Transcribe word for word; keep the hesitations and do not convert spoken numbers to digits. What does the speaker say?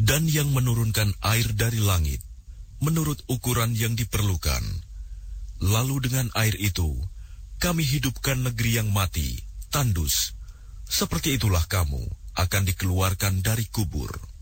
dan yang menurunkan air dari langit menurut ukuran yang diperlukan. Lalu dengan air itu kami hidupkan negeri yang mati, tandus. Seperti itulah kamu akan dikeluarkan dari kubur.